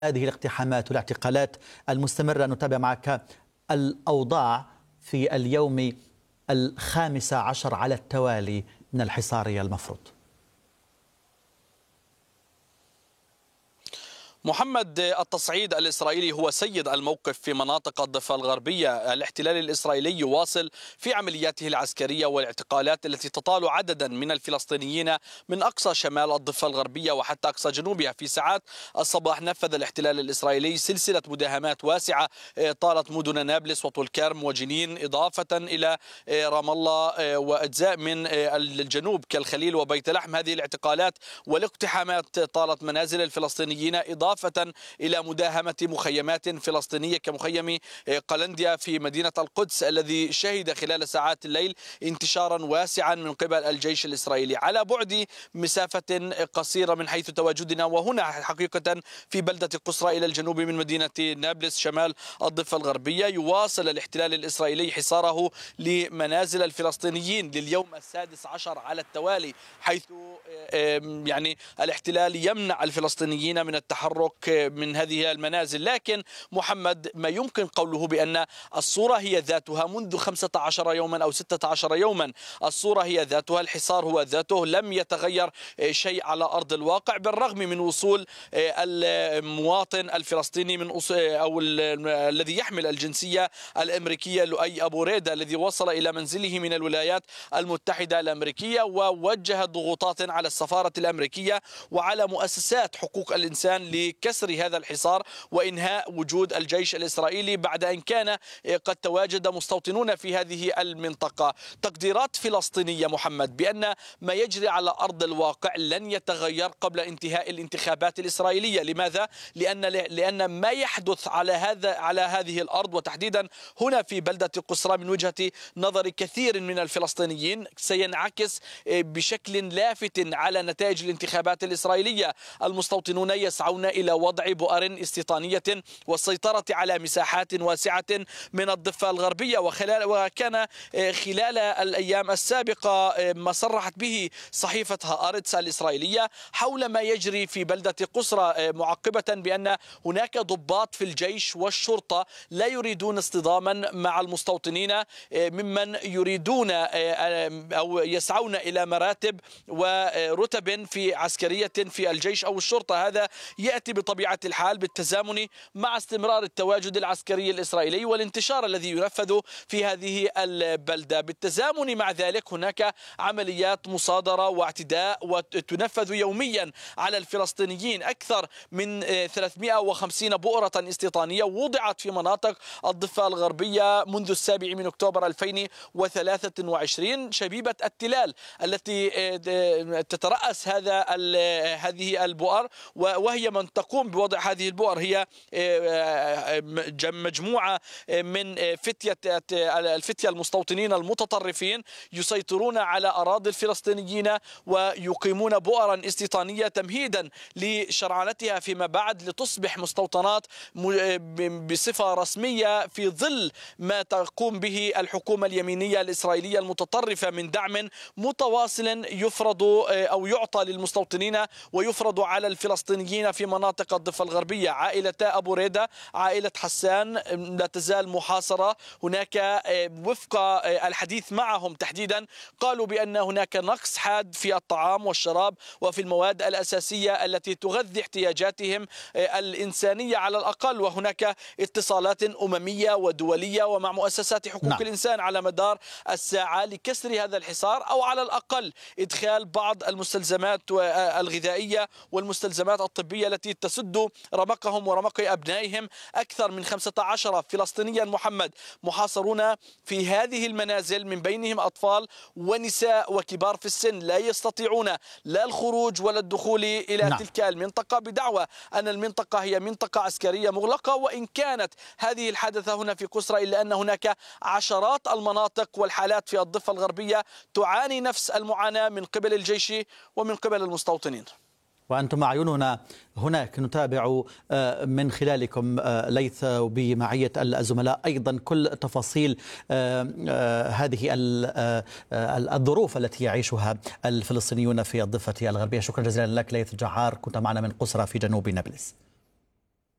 هذه الاقتحامات والاعتقالات المستمرة. نتابع معك الأوضاع في اليوم 15 على التوالي من الحصار المفروض. محمد، التصعيد الإسرائيلي هو سيد الموقف في مناطق الضفة الغربية. الاحتلال الإسرائيلي يواصل في عملياته العسكرية والاعتقالات التي تطال عددا من الفلسطينيين من أقصى شمال الضفة الغربية وحتى أقصى جنوبها. في ساعات الصباح نفذ الاحتلال الإسرائيلي سلسلة مداهمات واسعة طالت مدن نابلس وطول كرم وجنين، إضافة إلى رام الله وأجزاء من الجنوب كالخليل وبيت لحم. هذه الاعتقالات والاقتحامات طالت منازل الفلسطينيين، إضافة إلى مداهمة مخيمات فلسطينية كمخيم قلنديا في مدينة القدس الذي شهد خلال ساعات الليل انتشارا واسعا من قبل الجيش الإسرائيلي على بعد مسافة قصيرة من حيث تواجدنا وهنا حقيقة في بلدة قصرى إلى الجنوب من مدينة نابلس شمال الضفة الغربية. يواصل الاحتلال الإسرائيلي حصاره لمنازل الفلسطينيين لليوم 16 على التوالي، حيث الاحتلال يمنع الفلسطينيين من التحرك من هذه المنازل. لكن محمد، ما يمكن قوله بأن الصورة هي ذاتها منذ 15 يوما أو 16 يوما، الصورة هي ذاتها، الحصار هو ذاته، لم يتغير شيء على أرض الواقع بالرغم من وصول المواطن الفلسطيني من أو الذي يحمل الجنسية الأمريكية لؤي أبو ريدة الذي وصل إلى منزله من الولايات المتحدة الأمريكية ووجه ضغوطات على السفارة الأمريكية وعلى مؤسسات حقوق الإنسان لكسر هذا الحصار وإنهاء وجود الجيش الإسرائيلي بعد أن كان قد تواجد مستوطنون في هذه المنطقة. تقديرات فلسطينية محمد بأن ما يجري على أرض الواقع لن يتغير قبل انتهاء الانتخابات الإسرائيلية. لماذا؟ لأن ما يحدث على هذه الأرض وتحديدا هنا في بلدة قصرى من وجهة نظر كثير من الفلسطينيين سينعكس بشكل لافت على نتائج الانتخابات الإسرائيلية. المستوطنون يسعون إلى وضع بؤر استيطانية والسيطرة على مساحات واسعة من الضفة الغربية. وكان خلال الأيام السابقة ما صرحت به صحيفة هآرتس الإسرائيلية حول ما يجري في بلدة قصرى، معقبة بأن هناك ضباط في الجيش والشرطة لا يريدون اصطداما مع المستوطنين ممن يريدون أو يسعون إلى مراتب ورتب في عسكرية في الجيش أو الشرطة. هذا يأتي بطبيعة الحال بالتزامن مع استمرار التواجد العسكري الإسرائيلي والانتشار الذي ينفذ في هذه البلدة. بالتزامن مع ذلك هناك عمليات مصادرة واعتداء وتنفذ يوميا على الفلسطينيين. أكثر من 350 بؤرة استيطانية وضعت في مناطق الضفة الغربية منذ 7 أكتوبر 2023. شبيبة التلال التي تترأس هذه البؤر وهي من تقوم بوضع هذه البؤر هي مجموعة من الفتية المستوطنين المتطرفين يسيطرون على أراضي الفلسطينيين ويقيمون بؤرا استيطانية تمهيدا لشرعنتها فيما بعد لتصبح مستوطنات بصفة رسمية في ظل ما تقوم به الحكومة اليمينية الإسرائيلية المتطرفة من دعم متواصل يفرض أو يعطى للمستوطنين ويفرض على الفلسطينيين في مناطق الضفة الغربية. عائلة أبو ريدة، عائلة حسان لا تزال محاصرة. هناك وفق الحديث معهم تحديدا قالوا بأن هناك نقص حاد في الطعام والشراب وفي المواد الأساسية التي تغذي احتياجاتهم الإنسانية على الأقل، وهناك اتصالات أممية ودولية ومع مؤسسات حقوق الإنسان على مدار الساعة لكسر هذا الحصار أو على الأقل إدخال بعض المستلزمات الغذائية والمستلزمات الطبية التي تسد رمقهم ورمق أبنائهم. أكثر من 15 فلسطينيا محمد محاصرون في هذه المنازل، من بينهم أطفال ونساء وكبار في السن لا يستطيعون لا الخروج ولا الدخول إلى تلك المنطقة بدعوى أن المنطقة هي منطقة عسكرية مغلقة. وإن كانت هذه الحادثة هنا في قصرى إلا أن هناك عشرات المناطق والحالات في الضفة الغربية تعاني نفس المعاناة من قبل الجيش ومن قبل المستوطنين. وأنتم أعيننا هناك نتابع من خلالكم ليث بمعية الزملاء أيضا كل تفاصيل هذه الظروف التي يعيشها الفلسطينيون في الضفة الغربية. شكرا جزيلا لك ليث جعار، كنت معنا من قصرى في جنوب نابلس.